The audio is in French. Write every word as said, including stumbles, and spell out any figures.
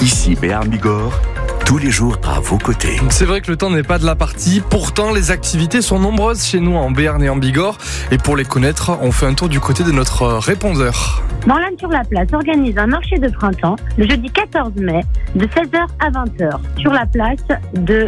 Ici Béarn Bigorre, tous les jours à vos côtés. C'est vrai que le temps n'est pas de la partie, pourtant les activités sont nombreuses chez nous en Béarn et en Bigorre. Et pour les connaître, on fait un tour du côté de notre répondeur. Morlan sur la place organise un marché de printemps le jeudi quatorze mai de seize heures à vingt heures sur la place de